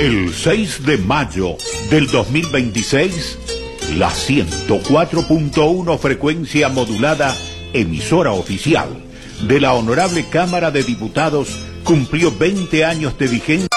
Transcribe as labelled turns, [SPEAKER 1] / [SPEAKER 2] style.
[SPEAKER 1] El 6 de mayo del 2026, la 104.1 frecuencia modulada, emisora oficial de la Honorable Cámara de Diputados, cumplió 20 años de vigencia.